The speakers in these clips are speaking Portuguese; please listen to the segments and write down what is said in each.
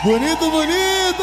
Bonito, bonito!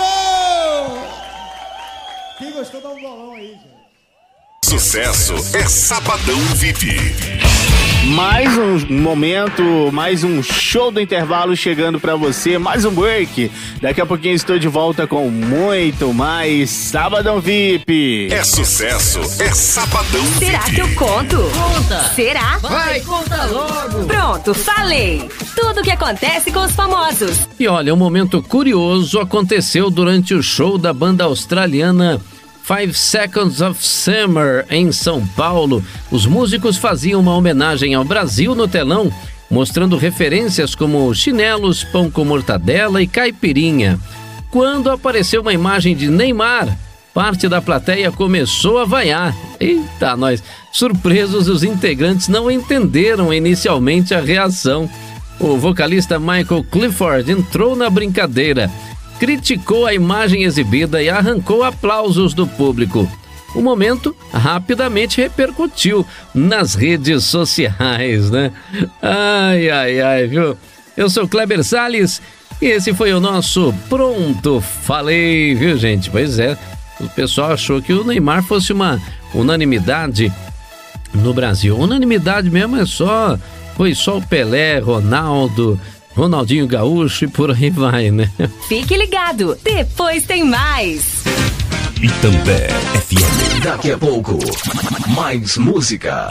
Quem gostou, dá um bolão aí, gente. Sucesso é Sabadão VIP. Mais um momento, mais um show do intervalo chegando pra você, mais um break. Daqui a pouquinho estou de volta com muito mais Sabadão VIP. É sucesso, é Sabadão VIP. Será que eu conto? Conta! Será? Vai, conta logo! Pronto, falei! Tudo o que acontece com os famosos. E olha, um momento curioso aconteceu durante o show da banda australiana 5 Seconds of Summer, em São Paulo. Os músicos faziam uma homenagem ao Brasil no telão, mostrando referências como chinelos, pão com mortadela e caipirinha. Quando apareceu uma imagem de Neymar, parte da plateia começou a vaiar. Eita, nós! Surpresos, os integrantes não entenderam inicialmente a reação. O vocalista Michael Clifford entrou na brincadeira, criticou a imagem exibida e arrancou aplausos do público. O momento rapidamente repercutiu nas redes sociais, né? Ai, viu? Eu sou Kleber Salles e esse foi o nosso Pronto Falei, viu, gente? Pois é, o pessoal achou que o Neymar fosse uma unanimidade no Brasil. Unanimidade mesmo foi só o Pelé, Ronaldinho Gaúcho e por aí vai, né? Fique ligado, depois tem mais. Itambé FM. Daqui a pouco, mais música.